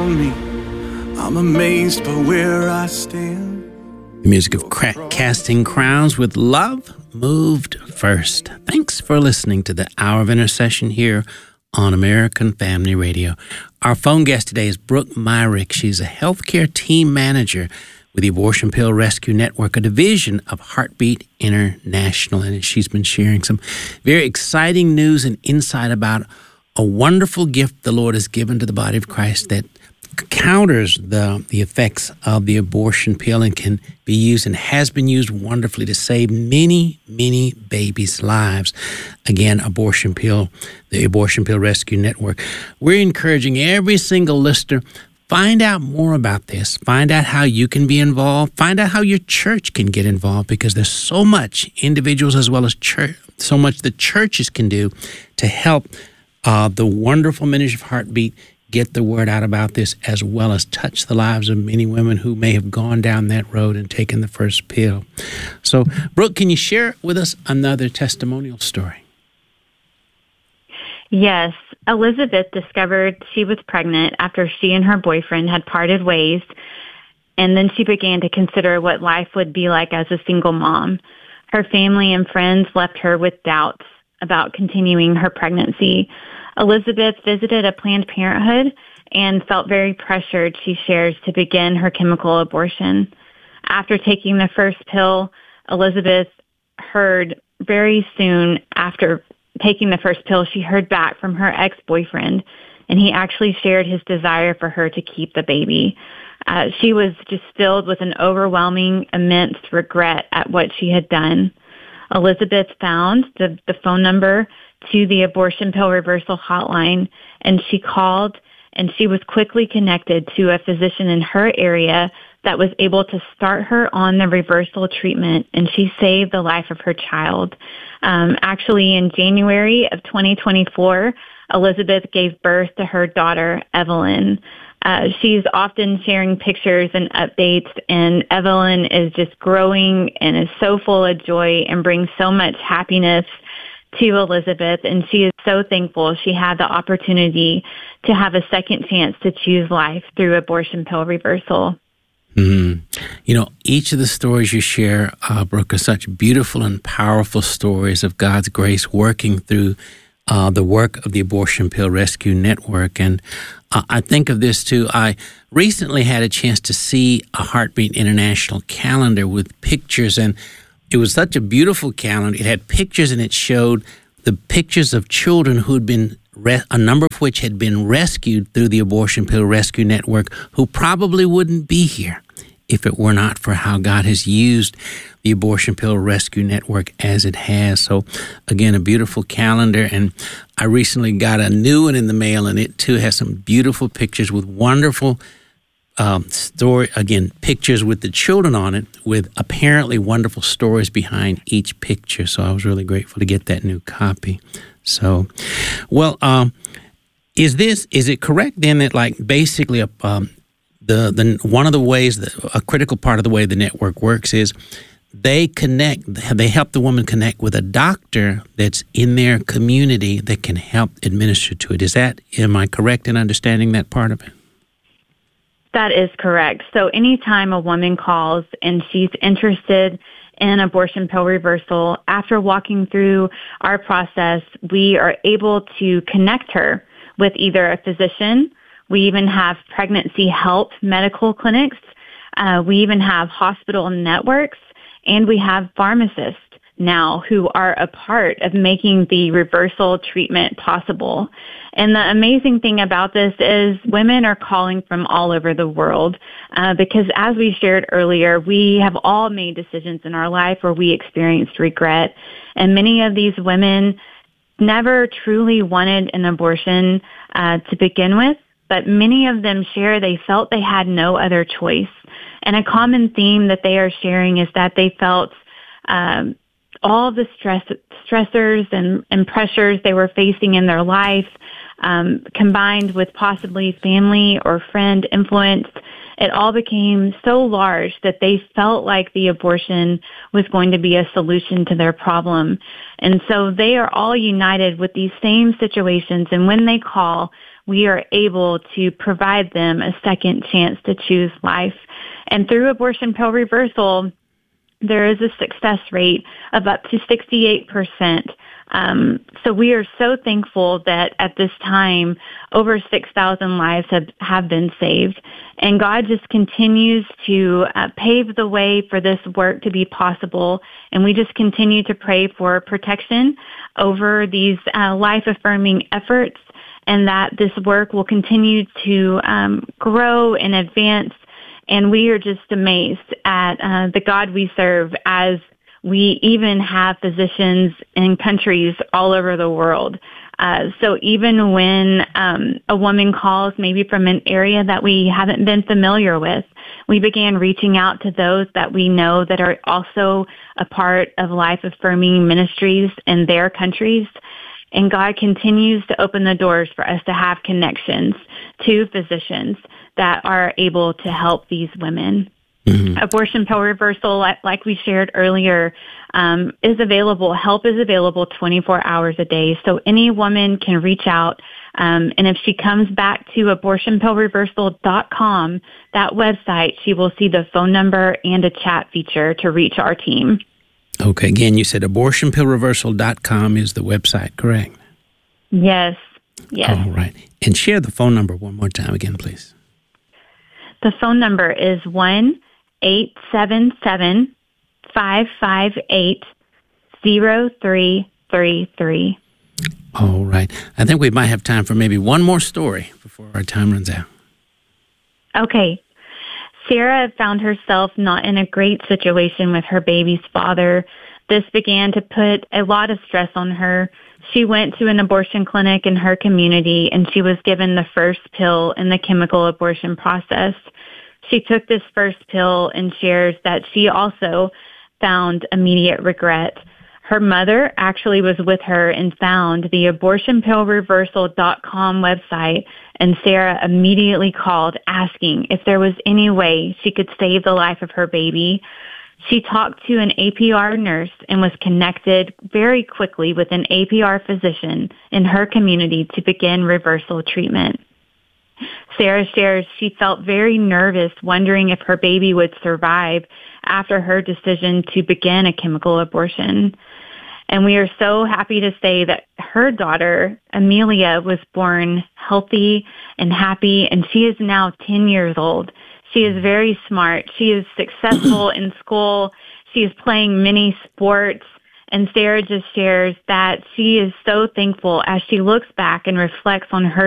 around me. I'm amazed by where I stand. The music of Casting Crowns with Love Moved First. Thanks for listening to the Hour of Intercession here on American Family Radio. Our phone guest today is Brooke Myrick. She's a healthcare team manager with the Abortion Pill Rescue Network, a division of Heartbeat International. And she's been sharing some very exciting news and insight about a wonderful gift the Lord has given to the body of Christ that counters the effects of the abortion pill and can be used and has been used wonderfully to save many, many babies' lives. Again, Abortion Pill, the Abortion Pill Rescue Network. We're encouraging every single listener, find out more about this. Find out how you can be involved. Find out how your church can get involved, because there's so much individuals as well as church, so much the churches can do to help the wonderful ministry of Heartbeat get the word out about this, as well as touch the lives of many women who may have gone down that road and taken the first pill. So, Brooke, can you share with us another testimonial story? Yes. Elizabeth discovered she was pregnant after she and her boyfriend had parted ways, and then she began to consider what life would be like as a single mom. Her family and friends left her with doubts about continuing her pregnancy. Elizabeth visited a Planned Parenthood and felt very pressured, she shares, to begin her chemical abortion. After taking the first pill, Elizabeth heard very soon after taking the first pill, she heard back from her ex-boyfriend, and he actually shared his desire for her to keep the baby. She was just filled with an overwhelming, immense regret at what she had done. Elizabeth found the phone number to the abortion pill reversal hotline, and she called, and she was quickly connected to a physician in her area that was able to start her on the reversal treatment, and she saved the life of her child. Actually, in January of 2024, Elizabeth gave birth to her daughter, Evelyn. She's often sharing pictures and updates, and Evelyn is just growing and is so full of joy and brings so much happiness to Elizabeth, and she is so thankful she had the opportunity to have a second chance to choose life through abortion pill reversal. Mm-hmm. You know, each of the stories you share, Brooke, are such beautiful and powerful stories of God's grace working through the work of the Abortion Pill Rescue Network. And I think of this too. I recently had a chance to see a Heartbeat International calendar with pictures, and it was such a beautiful calendar. It had pictures, and it showed the pictures of children who had been, a number of which had been rescued through the Abortion Pill Rescue Network, who probably wouldn't be here if it were not for how God has used the Abortion Pill Rescue Network as it has. So, again, a beautiful calendar. And I recently got a new one in the mail, and it, too, has some beautiful pictures with wonderful pictures with the children on it, with apparently wonderful stories behind each picture. So I was really grateful to get that new copy. So, well, is it correct then that, like, basically the one of the ways that a critical part of the way the network works is they help the woman connect with a doctor that's in their community that can help administer to it. Am I correct in understanding that part of it? That is correct. So anytime a woman calls and she's interested in abortion pill reversal, after walking through our process, we are able to connect her with either a physician. We even have pregnancy help medical clinics. We even have hospital networks, and we have pharmacists now who are a part of making the reversal treatment possible. And the amazing thing about this is women are calling from all over the world because, as we shared earlier, we have all made decisions in our life where we experienced regret. And many of these women never truly wanted an abortion to begin with, but many of them share they felt they had no other choice. And a common theme that they are sharing is that they felt all the stressors and pressures they were facing in their life, combined with possibly family or friend influence, it all became so large that they felt like the abortion was going to be a solution to their problem. And so they are all united with these same situations. And when they call, we are able to provide them a second chance to choose life. And through abortion pill reversal, there is a success rate of up to 68%. So we are so thankful that at this time, over 6,000 lives have been saved. And God just continues to pave the way for this work to be possible. And we just continue to pray for protection over these life-affirming efforts, and that this work will continue to grow and advance. And we are just amazed at the God we serve, as we even have physicians in countries all over the world. So even when a woman calls maybe from an area that we haven't been familiar with, we began reaching out to those that we know that are also a part of life-affirming ministries in their countries. And God continues to open the doors for us to have connections to physicians that are able to help these women. Mm-hmm. Abortion pill reversal, like we shared earlier, is available. Help is available 24 hours a day. So any woman can reach out. And if she comes back to abortionpillreversal.com, that website, she will see the phone number and a chat feature to reach our team. Okay. Again, you said abortionpillreversal.com is the website, correct? Yes. Yes. All right. And share the phone number one more time again, please. The phone number is 1-877-558-0333. All right. I think we might have time for maybe one more story before our time runs out. Okay. Sarah found herself not in a great situation with her baby's father. This began to put a lot of stress on her. She went to an abortion clinic in her community, and she was given the first pill in the chemical abortion process. She took this first pill and shares that she also found immediate regret. Her mother actually was with her and found the abortionpillreversal.com website, and Sarah immediately called asking if there was any way she could save the life of her baby. She talked to an APR nurse and was connected very quickly with an APR physician in her community to begin reversal treatment. Sarah shares she felt very nervous, wondering if her baby would survive after her decision to begin a chemical abortion. And we are so happy to say that her daughter, Amelia, was born healthy and happy, and she is now 10 years old. She is very smart. She is successful in school. She is playing many sports. And Sarah just shares that she is so thankful as she looks back and reflects on her